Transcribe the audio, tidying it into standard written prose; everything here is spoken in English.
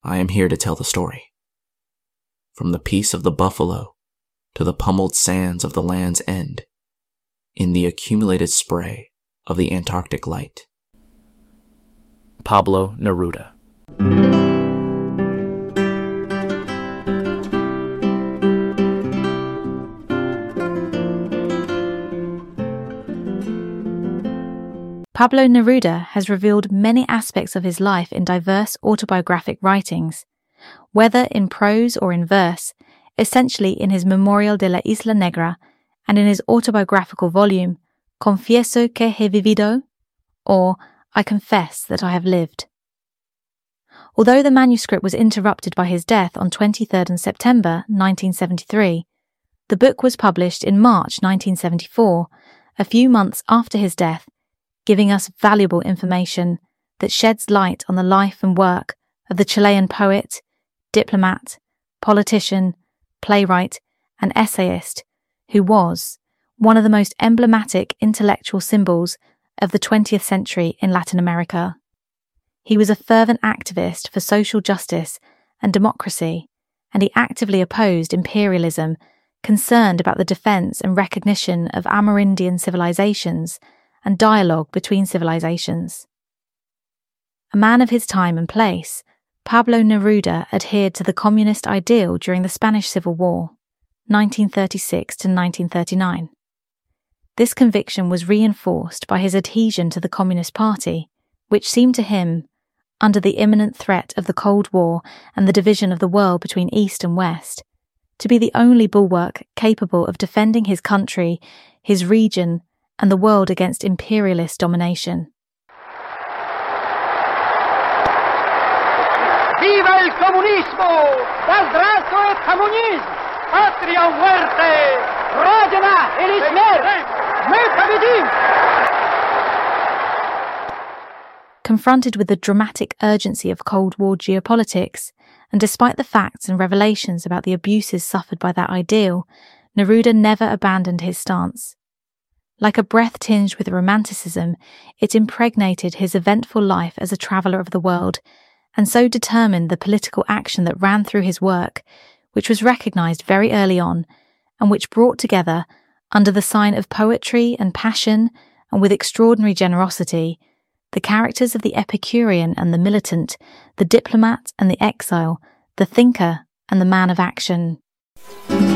I am here to tell the story. From the peace of the buffalo to the pummeled sands of the Land's End, in the accumulated spray of the Antarctic light. Pablo Neruda. Pablo Neruda has revealed many aspects of his life in diverse autobiographic writings, whether in prose or in verse, essentially in his Memorial de la Isla Negra and in his autobiographical volume, Confieso que he vivido, or I Confess that I have lived. Although the manuscript was interrupted by his death on 23rd September 1973, the book was published in March 1974, a few months after his death, giving us valuable information that sheds light on the life and work of the Chilean poet, diplomat, politician, playwright, and essayist who was one of the most emblematic intellectual symbols of the 20th century in Latin America. He was a fervent activist for social justice and democracy, and he actively opposed imperialism, concerned about the defense and recognition of Amerindian civilizations and dialogue between civilizations. A man of his time and place, Pablo Neruda adhered to the communist ideal during the Spanish Civil War, 1936 to 1939. This conviction was reinforced by his adhesion to the Communist Party, which seemed to him, under the imminent threat of the Cold War and the division of the world between East and West, to be the only bulwark capable of defending his country, his region, and the world against imperialist domination. Viva el comunismo! Здравствует коммунизм! Patria o muerte! Родина или смерть! Мы победим! Confronted with the dramatic urgency of Cold War geopolitics, and despite the facts and revelations about the abuses suffered by that ideal, Neruda never abandoned his stance. Like a breath tinged with romanticism, it impregnated his eventful life as a traveller of the world, and so determined the political action that ran through his work, which was recognised very early on, and which brought together, under the sign of poetry and passion, and with extraordinary generosity, the characters of the Epicurean and the militant, the diplomat and the exile, the thinker and the man of action.